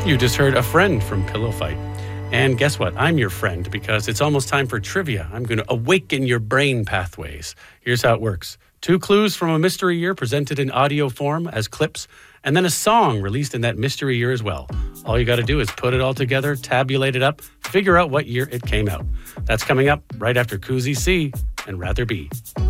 You just heard A Friend from Pillow Fight. And guess what? I'm your friend because it's almost time for trivia. I'm going to awaken your brain pathways. Here's how it works. 2 clues from a mystery year presented in audio form as clips, and then a song released in that mystery year as well. All you got to do is put it all together, tabulate it up, figure out what year it came out. That's coming up right after Koozie C and Rather Be.